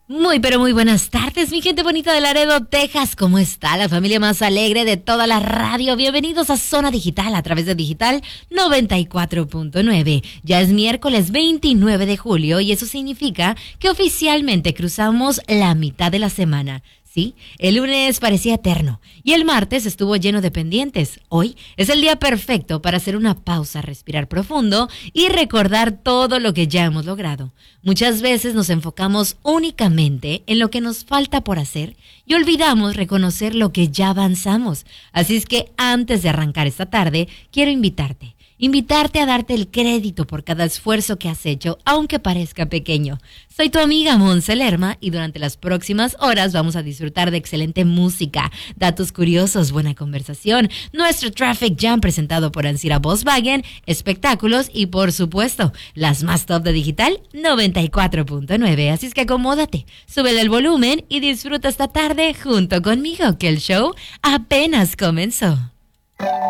Muy, pero muy buenas tardes, mi gente bonita de Laredo, Texas. ¿Cómo está la familia más alegre de toda la radio? Bienvenidos a Zona Digital a través de Digital 94.9. Ya es miércoles 29 de julio y eso significa que oficialmente cruzamos la mitad de la semana. Sí, el lunes parecía eterno y el martes estuvo lleno de pendientes. Hoy es el día perfecto para hacer una pausa, respirar profundo y recordar todo lo que ya hemos logrado. Muchas veces nos enfocamos únicamente en lo que nos falta por hacer y olvidamos reconocer lo que ya avanzamos. Así es que antes de arrancar esta tarde, quiero invitarte a darte el crédito por cada esfuerzo que has hecho, aunque parezca pequeño. Soy tu amiga Monse Lerma y durante las próximas horas vamos a disfrutar de excelente música, datos curiosos, buena conversación, nuestro Traffic Jam presentado por Ancira Volkswagen, espectáculos y, por supuesto, las más top de Digital 94.9. Así es que acomódate, súbele el volumen y disfruta esta tarde junto conmigo, que el show apenas comenzó.